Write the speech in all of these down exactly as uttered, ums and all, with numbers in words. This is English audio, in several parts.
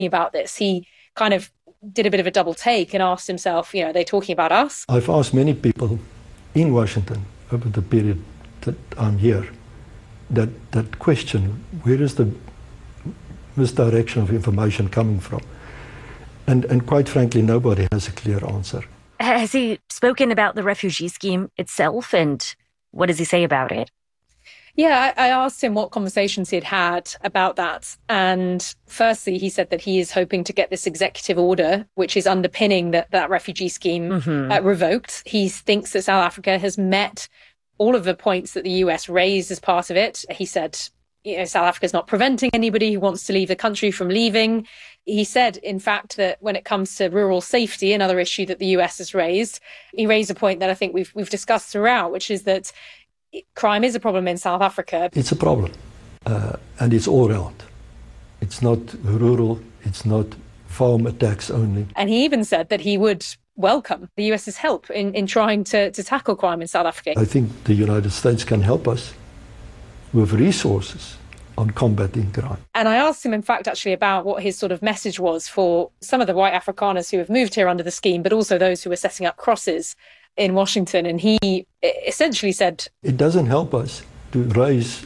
about this, he kind of did a bit of a double take and asked himself, you know, are they talking about us? I've asked many people in Washington over the period that I'm here that, that question, where is the misdirection of information coming from? And, and quite frankly, nobody has a clear answer. Has he spoken about the refugee scheme itself, and what does he say about it? Yeah, I, I asked him what conversations he had had about that. And firstly, he said that he is hoping to get this executive order, which is underpinning that, that refugee scheme, mm-hmm. uh, revoked. He thinks that South Africa has met all of the points that the U S raised as part of it. He said, you know, South Africa is not preventing anybody who wants to leave the country from leaving. He said, in fact, that when it comes to rural safety, another issue that the U S has raised, he raised a point that I think we've we've discussed throughout, which is that crime is a problem in South Africa. It's a problem, uh, and it's all around. It's not rural, it's not farm attacks only. And he even said that he would welcome the US's help in, in trying to, to tackle crime in South Africa. I think the United States can help us with resources on combating crime. And I asked him, in fact, actually about what his sort of message was for some of the white Afrikaners who have moved here under the scheme, but also those who are setting up crosses in Washington. And he essentially said, it doesn't help us to raise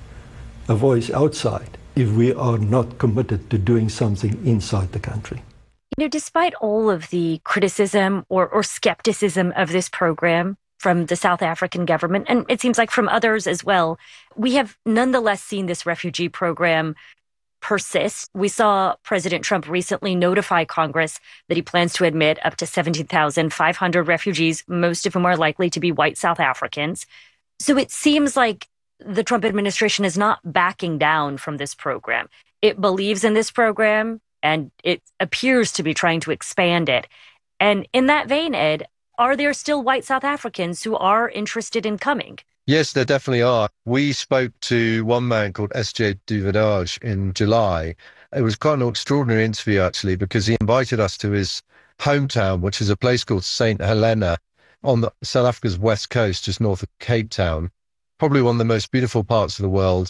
a voice outside if we are not committed to doing something inside the country. You know, despite all of the criticism or, or skepticism of this program from the South African government, and it seems like from others as well, we have nonetheless seen this refugee program persist. We saw President Trump recently notify Congress that he plans to admit up to seventeen thousand five hundred refugees, most of whom are likely to be white South Africans. So it seems like the Trump administration is not backing down from this program. It believes in this program, and it appears to be trying to expand it. And in that vein, Ed, are there still white South Africans who are interested in coming? Yes, there definitely are. We spoke to one man called S J Duvidage in July. It was quite an extraordinary interview, actually, because he invited us to his hometown, which is a place called Saint Helena on the, South Africa's west coast, just north of Cape Town. Probably one of the most beautiful parts of the world.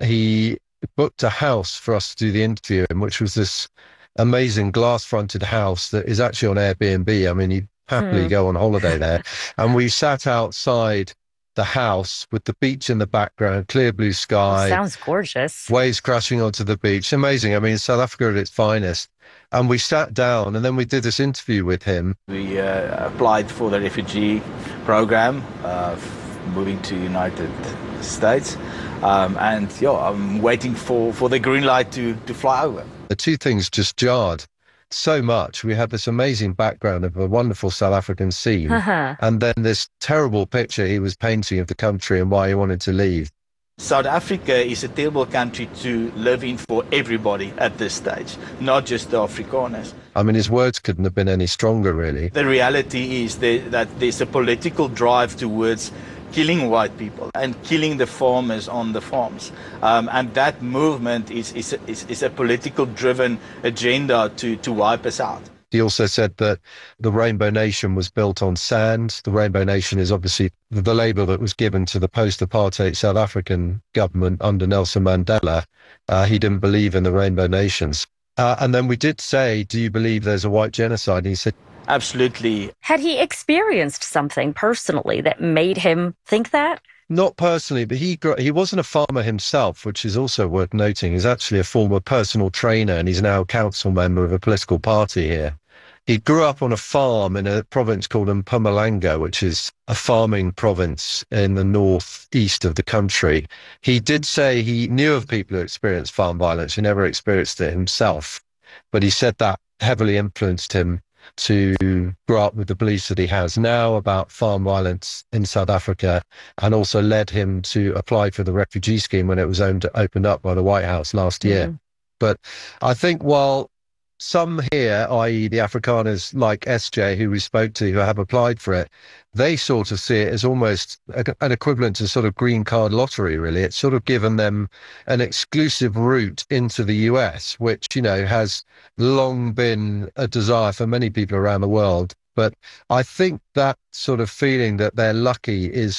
He booked a house for us to do the interview in, which was this amazing glass-fronted house that is actually on Airbnb. I mean, you'd happily mm. go on holiday there. And we sat outside the house with the beach in the background, clear blue sky. Sounds gorgeous. Waves crashing onto the beach. Amazing. I mean, South Africa at its finest. And we sat down and then we did this interview with him. We uh, applied for the refugee program, uh, moving to United States. Um, and yeah, I'm waiting for, for the green light to, to fly over. The two things just jarred so much. We had this amazing background of a wonderful South African scene, uh-huh. and then this terrible picture he was painting of the country and why he wanted to leave. South Africa is a terrible country to live in for everybody at this stage, not just the Afrikaners. I mean, his words couldn't have been any stronger, really. The reality is that, that there's a political drive towards killing white people and killing the farmers on the farms. Um, and that movement is, is, is, is a political driven agenda to, to wipe us out. He also said that the Rainbow Nation was built on sand. The Rainbow Nation is obviously the label that was given to the post-apartheid South African government under Nelson Mandela. Uh, he didn't believe in the Rainbow Nations. Uh, and then we did say, do you believe there's a white genocide? And he said, absolutely. Had he experienced something personally that made him think that? Not personally, but he he wasn't a farmer himself, which is also worth noting. He's actually a former personal trainer and he's now a council member of a political party here. He grew up on a farm in a province called Mpumalanga, which is a farming province in the northeast of the country. He did say he knew of people who experienced farm violence. He never experienced it himself, but he said that heavily influenced him to grow up with the beliefs that he has now about farm violence in South Africa, and also led him to apply for the refugee scheme when it was owned, opened up by the White House last year. Mm. But I think while some here, that is the Afrikaners like S J, who we spoke to, who have applied for it, they sort of see it as almost a, an equivalent to sort of green card lottery, really. It's sort of given them an exclusive route into the U S, which, you know, has long been a desire for many people around the world. But I think that sort of feeling that they're lucky is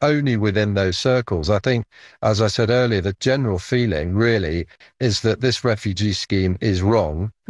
only within those circles. I think, as I said earlier, the general feeling really is that this refugee scheme is wrong.